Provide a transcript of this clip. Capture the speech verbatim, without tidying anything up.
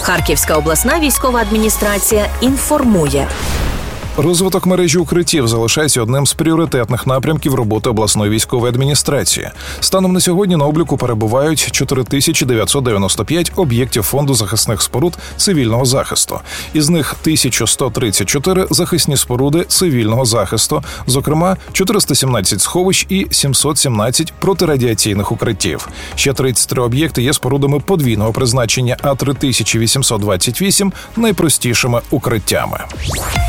Харківська обласна військова адміністрація інформує. Розвиток мережі укриттів залишається одним з пріоритетних напрямків роботи обласної військової адміністрації. Станом на сьогодні на обліку перебувають чотири тисячі дев'ятсот дев'яносто п'ять об'єктів фонду захисних споруд цивільного захисту. Із них тисяча сто тридцять чотири захисні споруди цивільного захисту, зокрема чотириста сімнадцять сховищ і сімсот сімнадцять протирадіаційних укриттів. Ще тридцять три об'єкти є спорудами подвійного призначення, а три тисячі вісімсот двадцять вісім – найпростішими укриттями.